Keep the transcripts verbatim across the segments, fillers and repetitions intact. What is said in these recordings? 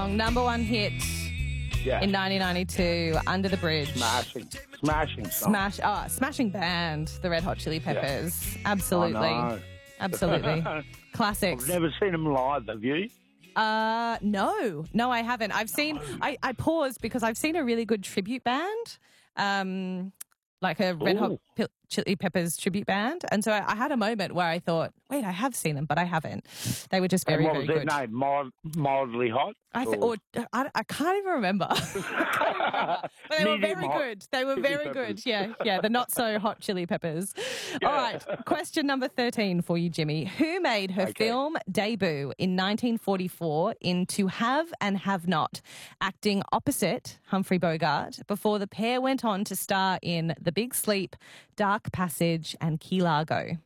song, number one hit Yeah. in nineteen ninety-two, Under the Bridge. Smashing. Smashing song. Smash, oh, smashing band, the Red Hot Chili Peppers. Absolutely. I know. Absolutely. Classics. I've never seen them live, have you? Uh, no, no, I haven't. I've seen, I, I paused because I've seen a really good tribute band, um, like a Red Hot Ooh. P- Chili Peppers tribute band. And so I, I had a moment where I thought, wait, I have seen them, but I haven't. They were just very, and what very was their good. name? Mild, mildly hot? I, th- Or- or, I, I can't even remember. I can't remember. But they were Medium very hot good. They were chili very peppers. good. Yeah, yeah, the not so hot chili peppers. All right, question number thirteen for you, Jimmy. Who made her Okay. film debut in nineteen forty-four in To Have and Have Not, acting opposite Humphrey Bogart before the pair went on to star in The Big Sleep, Dark Passage and Key Largo?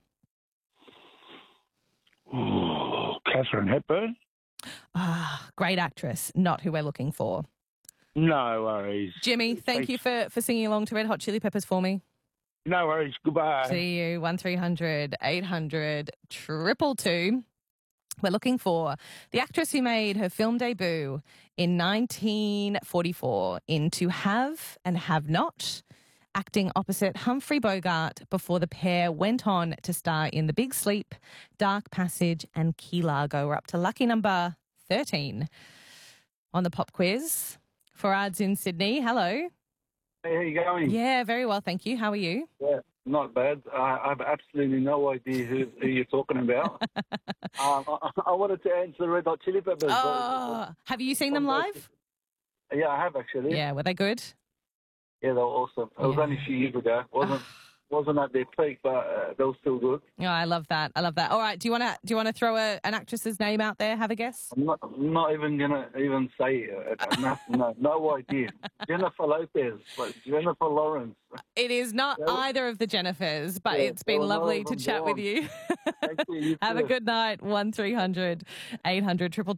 Ooh, Catherine Hepburn? Ah, great actress, not who we're looking for. No worries. Jimmy, thank you for, for singing along to Red Hot Chili Peppers for me. No worries. Goodbye. See you, one three hundred eight hundred triple two. We're looking for the actress who made her film debut in nineteen forty-four in To Have and Have Not, acting opposite Humphrey Bogart before the pair went on to star in The Big Sleep, Dark Passage and Key Largo. We're up to lucky number thirteen on the pop quiz. Farad's in Sydney. Hello. Hey, how you going? Yeah, very well, thank you. How are you? Yeah, not bad. I, I have absolutely no idea who, who you're talking about. um, I, I wanted to answer the Red Hot Chili Peppers. Oh, have you seen them live? Yeah, I have actually. Yeah, were they good? Yeah, they were awesome. It was Yeah. only a few years ago. wasn't wasn't at their peak, but uh, they were still good. Oh, I love that. I love that. All right, do you want to do you want to throw a, an actress's name out there? Have a guess. I'm not, I'm not even gonna even say it. No, no, no idea. Jennifer Lopez, but Jennifer Lawrence. It is not Yeah. either of the Jennifers, but Yeah, it's been well, lovely no, to I'm chat with gone. you. Thank you. You Have a too. good night. One three hundred eight hundred triple